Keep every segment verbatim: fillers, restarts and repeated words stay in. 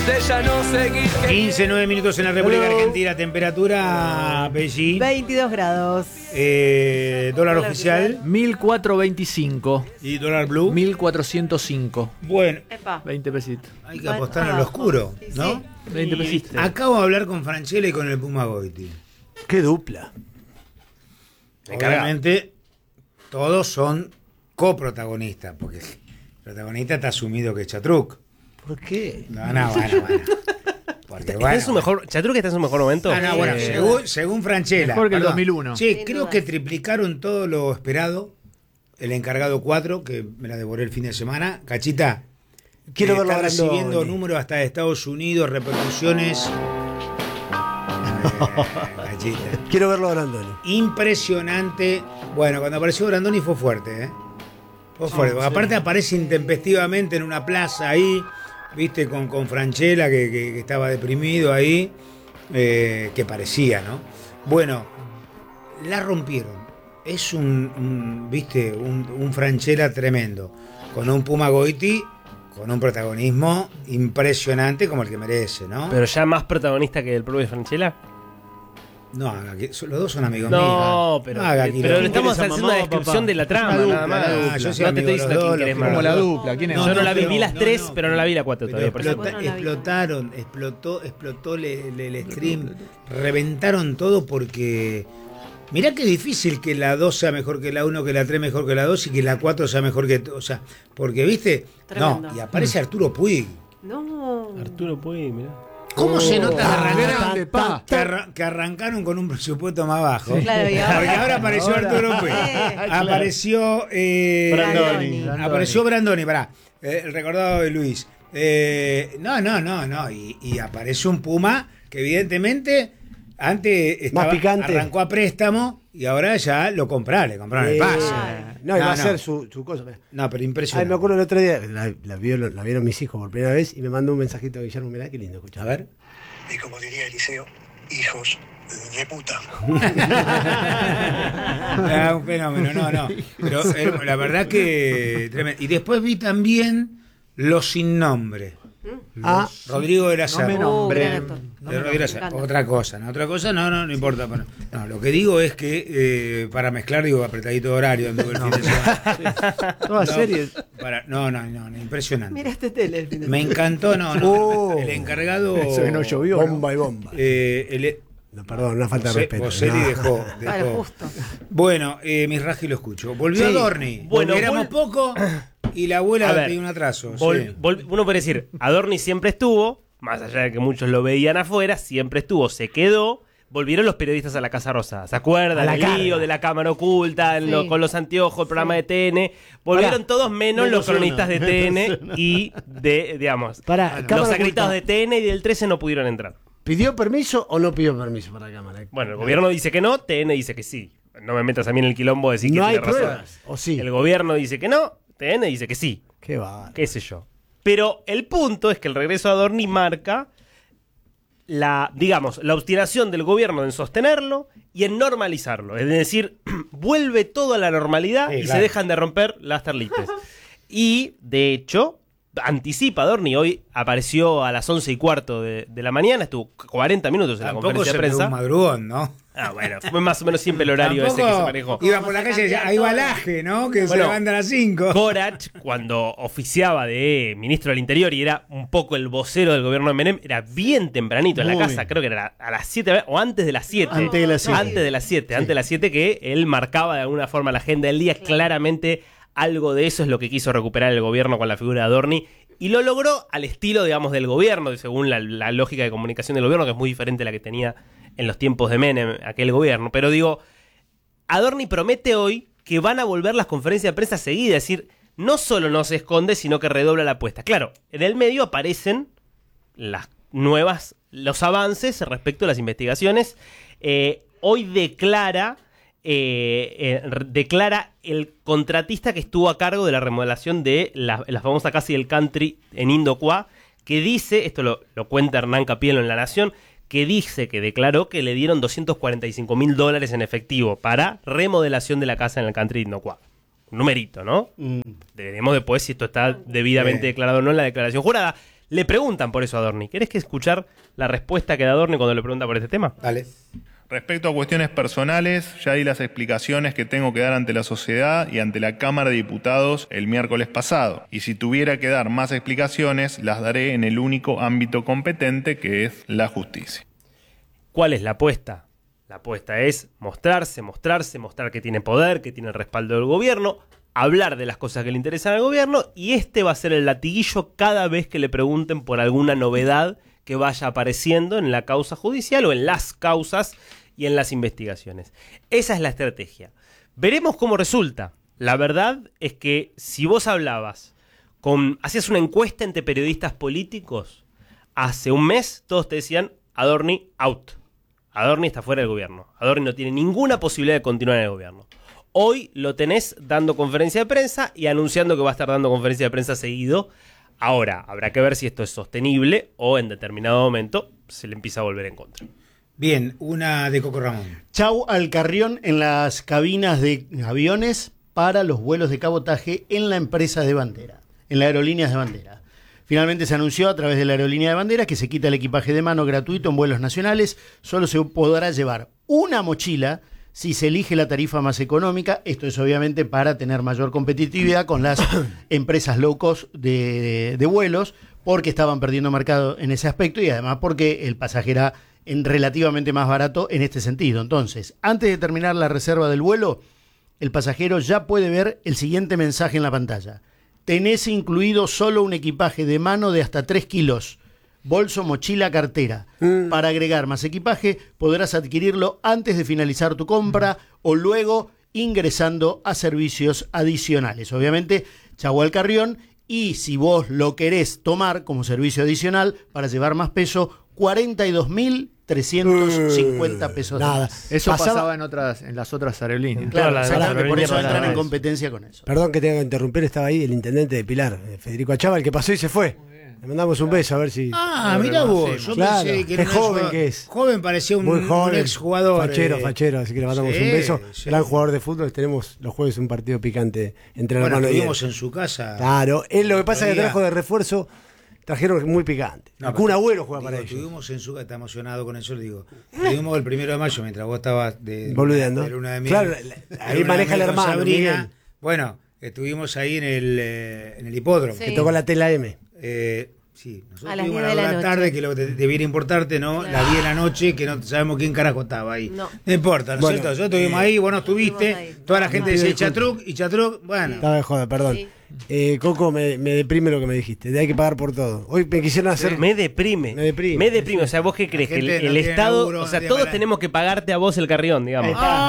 de ya no seguir. quince, nueve minutos en la República Argentina. Temperatura, Belli. veintidós grados. Eh, dólar Dólar oficial. oficial. mil cuatrocientos veinticinco. ¿Y dólar blue? mil cuatrocientos cinco. Bueno, Epa. veinte pesitos. hay que apostar en lo oscuro, Sí, ¿no? sí. veinte pesitos. Acabo de hablar con Franchella y con el Puma Goiti. Qué dupla. Obviamente, todos son coprotagonistas, porque el protagonista está asumido que es Chatruc. ¿Por qué? No, no, bueno, bueno. Porque, ¿Está bueno, en su mejor, ¿Chatruc está en su mejor momento? No, no, bueno, Eh, según, según Franchella. Mejor que el perdón. dos mil uno. Sí, Sin creo dudas. que triplicaron todo lo esperado. El encargado cuatro, que me la devoré el fin de semana. Cachita, Quiero eh, verlo está a Brandoni. recibiendo números hasta de Estados Unidos, repercusiones. Eh, Cachita. Quiero verlo a Brandoni. Impresionante. Bueno, cuando apareció Brandoni fue fuerte, ¿eh? Fue fuerte. Porque aparte aparece intempestivamente en una plaza ahí, viste, con, con Franchella, que, que- que estaba deprimido ahí, eh, que parecía, ¿no? Bueno, la rompieron. Es un, un, viste, un, un Franchella tremendo. Con un Puma Goiti, con un protagonismo impresionante como el que merece, ¿no? Pero ya más protagonista que el propio Franchella. No, haga que- los dos son amigos míos. No, pero, No haga pero quilombo. le estamos ¿Quién haciendo interesa, una mamá, descripción papá? de la trama, Una dupla, nada más. una dupla. Ah, yo soy no te amigo estoy de los diciendo quién dos, querés los más. Como la No, dupla. ¿Quién es? Yo no la vi, pero- vi las no, tres, no. pero no la vi la cuatro Pero todavía. por eso. explota- Bueno, no la vi. explotaron, explotó, explotó le- le- el stream, reventaron todo porque mirá qué difícil que la dos sea mejor que la uno, que la tres mejor que la dos y que la cuatro sea mejor que, o sea, porque viste, Tremendo. no, y aparece Arturo Puig. No. Arturo Puig, mirá. ¿Cómo se nota que arrancaron, grande, pa. que, arran- que arrancaron con un presupuesto más bajo? Claro, y ahora- Porque ahora apareció Ahora. Arturo Puig. Eh, Apareció eh, Brandoni. Brandoni. Apareció Brandoni, pará, eh, el recordado de Luis. Eh, no, no, no, no. Y, y aparece un Puma que evidentemente antes estaba, picante. arrancó a préstamo y ahora ya lo compraron, le compraron el Eh, pase. No, y va No, a no. ser su, su cosa. No, pero Ay, impresionante. me acuerdo el otro día, la, la, vio- la vieron mis hijos por primera vez y me mandó un mensajito de Guillermo, mirá qué lindo escuchar. A ver. Y como diría Eliseo, hijos de puta. Ah, un fenómeno, no, no. Pero eh, la verdad que tremendo. Y después vi también Los Sin Nombre. Ah, Rodrigo de la No me Serna. Oh, nombre. gran actor. De Rodrigo de la Me Serna. encanta. Otra cosa, ¿no? Otra cosa, no, no, no importa. Bueno, no, lo que digo es que eh, para mezclar, digo, apretadito de horario, anduve el fin de semana. todas No, series. para- no, no, no, no, impresionante. Mira este tele el fin de Me semana. encantó, no, no. Oh. El encargado. Eso que no llovió. ¿no? Bomba y bomba. eh, el, No, perdón, una falta de Bose- respeto. Boselli No. dejó. Claro, dejó. justo. Bueno, eh, mi Raji lo escucho. Volvió Sí. Adorni. Bueno, éramos vol- poco y la abuela A ver, pidió un atraso. Vol- sí. vol- uno puede decir, Adorni siempre estuvo, más allá de que muchos lo veían afuera, siempre estuvo, se quedó. Volvieron los periodistas a la Casa Rosada. ¿Se acuerdan? A la El carga. lío de la cámara oculta, en Sí. lo- con los anteojos, el programa de T N. Volvieron Pará. todos menos Menos los cronistas uno. de T N y de, digamos, Pará, los cámara acreditados oculta. de T N y del trece no pudieron entrar. ¿Pidió permiso o no pidió permiso para la cámara? Bueno, el gobierno dice que no, T N dice que sí. No me metas a mí en el quilombo de decir que No hay tiene razón. pruebas. ¿O sí? El gobierno dice que no, T N dice que sí. Qué va. Qué sé yo. Pero el punto es que el regreso a Adorni marca la, digamos, la obstinación del gobierno en sostenerlo y en normalizarlo. Es decir, vuelve todo a la normalidad Sí, y claro. se dejan de romper las terlites. Y, de hecho, anticipa Adorni. Hoy apareció a las once y cuarto de, de la mañana, estuvo cuarenta minutos en la Tampoco conferencia se de pegó prensa. un madrugón, ¿no? Ah, bueno, fue más o menos siempre el horario ese que se Tampoco manejó. iba por la calle y decía, hay balaje, ¿no? Que se Bueno, levanta a las cinco. Corach, cuando oficiaba de ministro del Interior y era un poco el vocero del gobierno de Menem, era bien tempranito en la Muy. casa, creo que era a las siete o antes de las siete. Antes de las siete. Antes de las siete, antes de las siete que él marcaba de alguna forma la agenda del día. Claramente algo de eso es lo que quiso recuperar el gobierno con la figura de Adorni. Y lo logró al estilo, digamos, del gobierno, según la, la lógica de comunicación del gobierno, que es muy diferente a la que tenía en los tiempos de Menem, aquel gobierno. Pero digo, Adorni promete hoy que van a volver las conferencias de prensa seguidas. Es decir, no solo no se esconde, sino que redobla la apuesta. Claro, en el medio aparecen las nuevas, los avances respecto a las investigaciones. Eh, hoy declara... Eh, eh, declara el contratista que estuvo a cargo de la remodelación de la, la famosa casa y el country en Indocuá, que dice, esto lo, lo cuenta Hernán Capielo en La Nación, que dice que declaró que le dieron doscientos cuarenta y cinco mil dólares en efectivo para remodelación de la casa en el country de Indocuá. Un numerito, ¿no? Mm. Veremos después si esto está debidamente Sí. declarado o no en la declaración jurada. Le preguntan por eso a Adorni. ¿Querés que escuchar la respuesta que da Adorni cuando le pregunta por este tema? Dale. Respecto a cuestiones personales, ya di las explicaciones que tengo que dar ante la sociedad y ante la Cámara de Diputados el miércoles pasado. Y si tuviera que dar más explicaciones, las daré en el único ámbito competente, que es la justicia. ¿Cuál es la apuesta? La apuesta es mostrarse, mostrarse, mostrar que tiene poder, que tiene el respaldo del gobierno, hablar de las cosas que le interesan al gobierno, y este va a ser el latiguillo cada vez que le pregunten por alguna novedad que vaya apareciendo en la causa judicial o en las causas y en las investigaciones. Esa es la estrategia. Veremos cómo resulta. La verdad es que si vos hablabas con, hacías una encuesta entre periodistas políticos, hace un mes todos te decían Adorni out. Adorni está fuera del gobierno. Adorni no tiene ninguna posibilidad de continuar en el gobierno. Hoy lo tenés dando conferencia de prensa y anunciando que va a estar dando conferencia de prensa seguido. Ahora, habrá que ver si esto es sostenible o en determinado momento se le empieza a volver en contra. Bien, una de Coco Ramón. Chau al Carrión en las cabinas de aviones para los vuelos de cabotaje en la empresa de bandera, en las aerolíneas de bandera. Finalmente se anunció a través de la aerolínea de bandera que se quita el equipaje de mano gratuito en vuelos nacionales. Solo se podrá llevar una mochila si se elige la tarifa más económica. Esto es obviamente para tener mayor competitividad con las empresas low cost de, de vuelos, porque estaban perdiendo mercado en ese aspecto y además porque el pasaje era en relativamente más barato en este sentido. Entonces, antes de terminar la reserva del vuelo, el pasajero ya puede ver el siguiente mensaje en la pantalla. Tenés incluido solo un equipaje de mano de hasta tres kilos. Bolso, mochila, cartera. Mm. Para agregar más equipaje, podrás adquirirlo antes de finalizar tu compra mm. o luego ingresando a servicios adicionales. Obviamente, chau al Carrión. Y si vos lo querés tomar como servicio adicional para llevar más peso, cuarenta y dos mil trescientos cincuenta pesos. Nada. Eso pasaba, pasaba en otras, en las otras aerolíneas. Claro, Claro, exactamente, por eso entran en eso. competencia con eso. Perdón que tenga que interrumpir, estaba ahí el intendente de Pilar, Federico Achával, que pasó y se fue. Le mandamos un beso a ver si... Ah, mirá vos, yo claro, pensé que qué era un joven exjugador. que es. Joven, parecía un, Muy joven, un exjugador. Fachero, eh. fachero, así que le mandamos Sí, un beso. sí. Gran jugador de fútbol, tenemos los jueves un partido picante entre Bueno, hermanos y él. estuvimos en su casa. Claro, él lo que pasa es que Todavía. trajo de refuerzo, trajeron muy picante. No, Algún pero- abuelo juega digo, para ellos. Estuvimos en su casa, está emocionado con eso, le digo. Estuvimos el primero de mayo mientras vos estabas de, Boludeando. de luna de miel. Claro, la- De ahí luna maneja de miel el con hermano, Sabrina. Miguel. Bueno, estuvimos ahí en el, eh, en el hipódromo. Sí. Que tocó la tela M. Eh, sí, nosotros A las tuvimos diez de la la noche. tarde, que lo que te- debiera importarte, ¿no? Claro. Las diez de la noche, que no sabemos quién carajo estaba ahí. No. importa, ¿no es Bueno, cierto? Nosotros estuvimos ahí, vos no estuviste, Estuvimos ahí. toda la gente No. dice Chatruc y Chatruc, bueno. Estaba de joda, perdón. Sí. Eh, Coco, me, me deprime lo que me dijiste. De hay que pagar por todo. Hoy me quisieron hacer. Me deprime. Me deprime. Me deprime. O sea, ¿vos qué crees? Que el, gente no el tiene Estado. laburo, o sea, no tiene todos balance. tenemos que pagarte a vos el Carrión, digamos.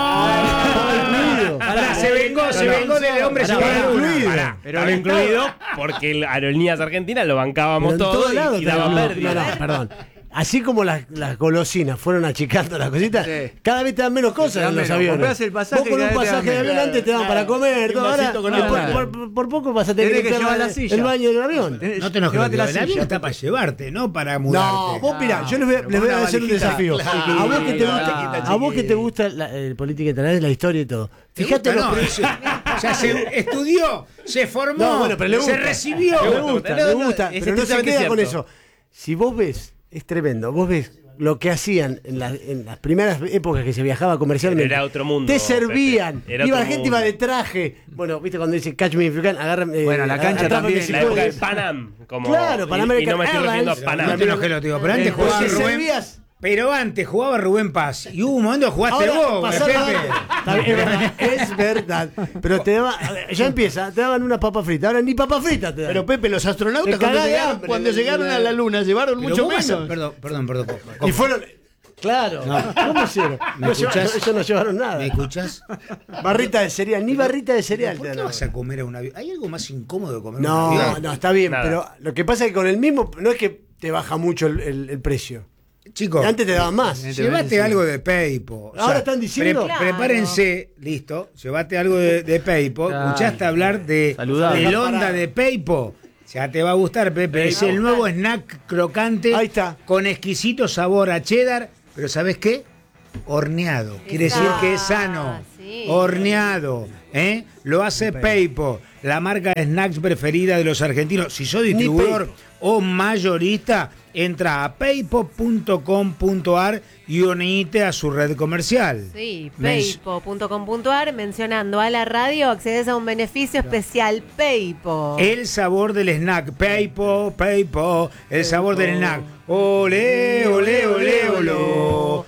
incluido. Pará, se vengó, se vengó del hombre Pará, sin pará, luna. incluido. Pará. Pero lo incluido porque el Aerolíneas Argentinas lo bancábamos Pero en todo todos y, lados y daba tenemos- pérdida. no, no, perdón. Así como las, las golosinas fueron achicando las cositas, Sí. cada vez te dan menos cosas dan en los menos. aviones. Comprás el pasaje Vos con y un cada vez te pasaje dan de avión menos. antes te daban para comer, un todo. Ahora, vasito con por, agua. por- por- por poco vas a tener Tenés que que limpiar llevar la- la silla. el baño del avión. Tenés- No te enojes, Llévate la el avión silla. está para llevarte, no para mudarte. No, vos mirá, yo les voy, a- les voy a una hacer un valijita. desafío. Claro. A vos que te gusta, Chiquita, a vos que te chiquita. gusta la eh, política internacional, la historia y todo. ¿Te Fíjate gusta? los No, precios. O sea, se estudió, se formó, No, bueno, pero le gusta. se recibió. Le gusta, No, le no, gusta, es pero no se estrictamente queda con cierto. eso. Si vos ves, es tremendo, vos ves lo que hacían en, la- en las primeras épocas que se viajaba comercialmente. Era otro mundo, Te servían. Pepe. Era Iba la otro gente, iba mundo. de traje. Bueno, viste cuando dice Catch Me If You Can, agarran. eh, Bueno, la cancha atrápame también, si La época de puedes. Panam. Como, Claro, Pan y- y, American no me estoy refiriendo a Airlines. Panam. No te enojes, lo digo, pero antes Eh, jugaba te Rubén. servías. Pero antes jugaba Rubén Paz. Y hubo un momento que jugaste Ahora vos, pasaron a- Pepe. Está bien, es verdad, es verdad. Pero te daban, ya empieza, te daban una papa frita. Ahora ni papa frita te dan. Pero Pepe, los astronautas Te cuando cagás de llegaron, hambre, cuando de- llegaron a la luna llevaron Pero mucho vos vas a- menos. Perdón, perdón, perdón. y fueron. Claro, ¿cómo hicieron? ¿Me No escuchás? llevaron- ellos no llevaron nada. ¿Me escuchás? Barrita de cereal, ni barrita de cereal. ¿Por te qué dan vas ahora. a comer a un avión? ¿Hay algo más incómodo de comer a un No, avión? no, está bien, Nada. pero lo que pasa es que con el mismo, no es que te baja mucho el, el- el precio. Chicos, Antes te daban más. llévate algo de Paypo. O Ahora están diciendo- Claro. Prepárense, listo, llévate algo de, de Paypo. Claro. ¿Escuchaste hablar de Saludable. el onda de Paypo? Ya te va a gustar, Pepe. Es el nuevo snack crocante Ahí está. con exquisito sabor a cheddar, pero ¿sabes qué? Horneado. Quiere decir que es sano. sí. Horneado. ¿eh? Lo hace Paypo. la marca de snacks preferida de los argentinos. Si sos distribuidor o mayorista, entra a paypo punto com punto ar y unite a su red comercial. Sí, Men- paypo punto com punto ar, mencionando a la radio, accedes a un beneficio especial Paypo. El sabor del snack, Paypo, Paypo, el sabor del snack. Ole, ole, ole, ole.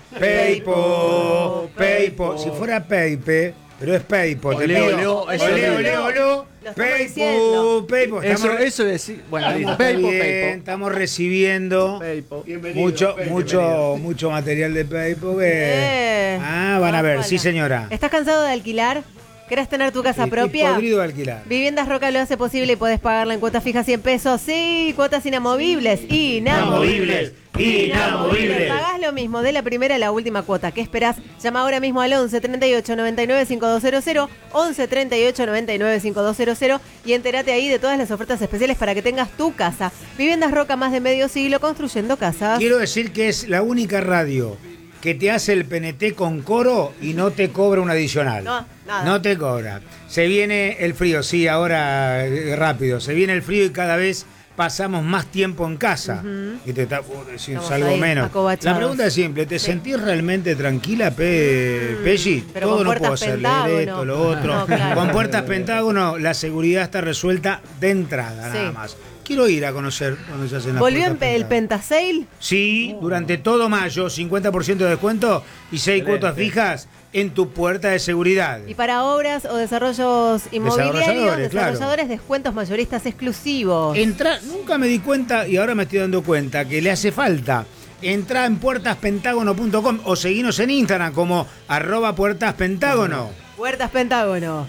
Paypo, Paypo. Si fuera Paype, pero es Paypo. Te Ole, pido. ole, eso Ole, es ole, ole. Lo estamos Paypo, diciendo. Paypo. Eso, Estamos, eso es. Bueno, estamos listo. Paypo, bien, Paypo. estamos recibiendo Paypo. mucho, mucho, mucho material de Paypo que... Eh. Ah, van a ver, sí señora. ¿Estás cansado de alquilar? ¿Querés tener tu casa Estoy propia? podrido de alquilar. Viviendas Roca lo hace posible y podés pagarla en cuotas fijas cien pesos. Sí, cuotas inamovibles. Inamovibles. Inamovibles. Pagás lo mismo de la primera a la última cuota. ¿Qué esperás? Llama ahora mismo al once treinta y ocho noventa y nueve cincuenta y cero, once treinta y ocho noventa y nueve cincuenta y cero y entérate ahí de todas las ofertas especiales para que tengas tu casa. Viviendas Roca, más de medio siglo construyendo casas. Quiero decir que es la única radio que te hace el P N T con coro y no te cobra un adicional. No, nada. No te cobra. Se viene el frío, sí, ahora eh, rápido. Se viene el frío y cada vez pasamos más tiempo en casa. Y te está, uh, decís, Estamos salgo ahí, menos. acobachados. La pregunta es simple, ¿te Sí. sentís realmente tranquila, Pe, Pelli? pero Todo con no puertas puedo hacer, leer pentágono. esto, lo otro. No, claro. Con puertas pentágono, la seguridad está resuelta de entrada, Sí. nada más. Quiero ir a conocer dónde se hacen las ¿Volvió puertas en pe- el pentágono. Pentasail? Sí, durante todo mayo, cincuenta por ciento de descuento y seis cuotas fijas en tu puerta de seguridad. Y para obras o desarrollos inmobiliarios, Desarrolladores, claro. desarrolladores, descuentos mayoristas exclusivos. Entra, nunca me di cuenta y ahora me estoy dando cuenta que le hace falta. Entra en puertas pentágono punto com o seguinos en Instagram como arroba puertaspentágono. Puertas Pentágono.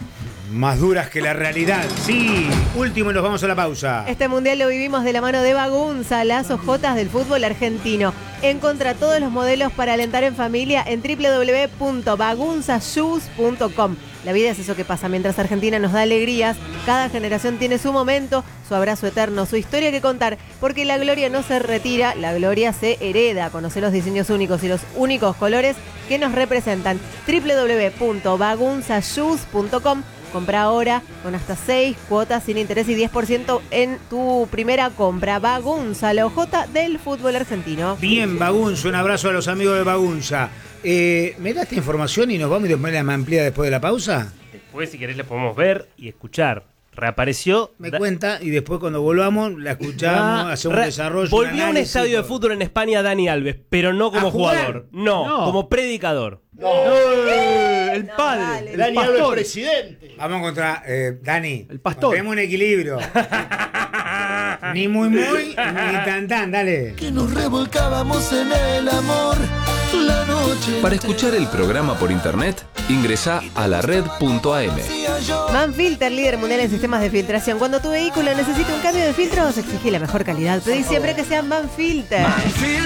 Más duras que la realidad. Sí, último y nos vamos a la pausa. Este mundial lo vivimos de la mano de Bagunza, las ojotas del fútbol argentino. Encontra todos los modelos para alentar en familia en doble u doble u doble u punto bagunza shoes punto com. La vida es eso que pasa. Mientras Argentina nos da alegrías, cada generación tiene su momento, su abrazo eterno, su historia que contar. Porque la gloria no se retira, la gloria se hereda. Conocer los diseños únicos y los únicos colores que nos representan. doble u doble u doble u punto bagunza shoes punto com. Compra ahora con hasta seis cuotas sin interés y diez por ciento en tu primera compra. Bagunza, la ojota del fútbol argentino. Bien, Bagunza, un abrazo a los amigos de Bagunza. Eh, ¿Me das esta información y nos vamos y después la amplía después de la pausa? Después, si querés, la podemos ver y escuchar. Reapareció. Me Da- cuenta y después cuando volvamos la escuchamos, Ah, hacemos un re- desarrollo. Volvió a un análisis, estadio de todo. fútbol en España Dani Alves, pero no como ¿A jugar? jugador. No, No. como predicador. Eh, el No, padre, dale. el Dani Alves, pastor. presidente. Vamos a encontrar, eh, Dani. El pastor. Tenemos un equilibrio. Ni muy muy, ni tan tan, dale. Que nos revolcábamos en el amor la noche. Para escuchar el programa por internet, ingresa a la red punto a m. Manfilter, líder mundial en sistemas de filtración. Cuando tu vehículo necesita un cambio de filtros, exigí la mejor calidad. Pedí siempre que sea Manfilter.